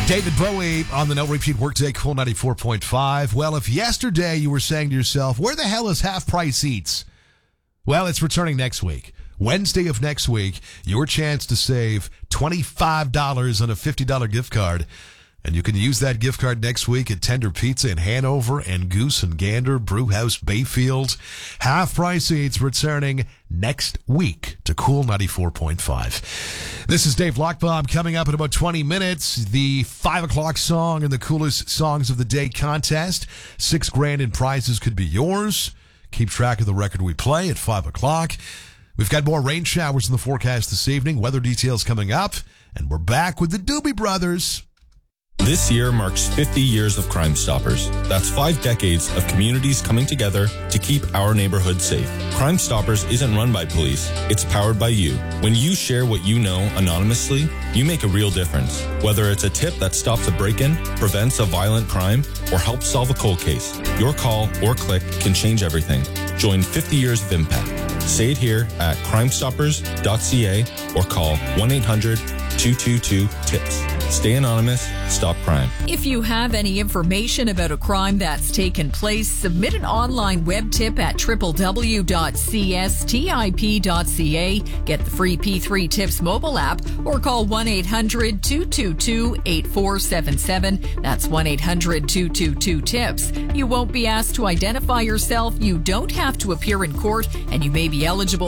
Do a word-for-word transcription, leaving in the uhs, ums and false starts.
David Bowie on the No Repeat Workday, Cool ninety-four point five. Well, if yesterday you were saying to yourself, where the hell is Half Price Eats? Well, it's returning next week. Wednesday of next week, your chance to save twenty-five dollars on a fifty dollars gift card. And you can use that gift card next week at Tender Pizza in Hanover and Goose and Gander, Brewhouse Bayfield. Half Price Eats returning next week to Cool ninety-four point five. This is Dave Lockbaum. Coming up in about twenty minutes, the five o'clock song and the coolest songs of the day contest. Six grand in prizes could be yours. Keep track of the record we play at five o'clock. We've got more rain showers in the forecast this evening. Weather details coming up. And we're back with the Doobie Brothers. This year marks fifty years of Crime Stoppers. That's five decades of communities coming together to keep our neighborhood safe. Crime Stoppers isn't run by police. It's powered by you. When you share what you know anonymously, you make a real difference. Whether it's a tip that stops a break-in, prevents a violent crime, or helps solve a cold case, your call or click can change everything. Join fifty years of impact. Say it here at crime stoppers dot c a or call one eight hundred two two two tips. Stay anonymous, stop crime. If you have any information about a crime that's taken place, submit an online web tip at w w w dot c s tip dot c a, get the free P three Tips mobile app, or call one eight hundred two two two eight four seven seven. That's one eight hundred two two two tips. You won't be asked to identify yourself, you don't have to appear in court, and you may be eligible